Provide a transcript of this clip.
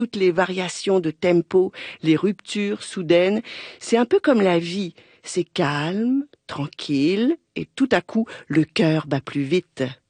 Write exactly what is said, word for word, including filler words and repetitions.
toutes les variations de tempo, les ruptures soudaines. C'est un peu comme la vie. C'est calme, tranquille, et tout à coup, le cœur bat plus vite.